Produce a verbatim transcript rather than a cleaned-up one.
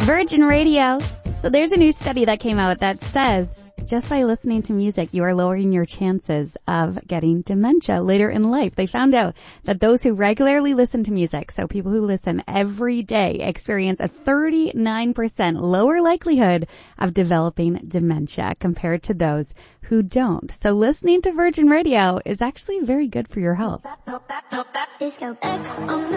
Virgin Radio. So there's a new study that came out that says just by listening to music, you are lowering your chances of getting dementia later in life. They found out that those who regularly listen to music, so people who listen every day, experience a thirty-nine percent lower likelihood of developing dementia compared to those who don't. So listening to Virgin Radio is actually very good for your health.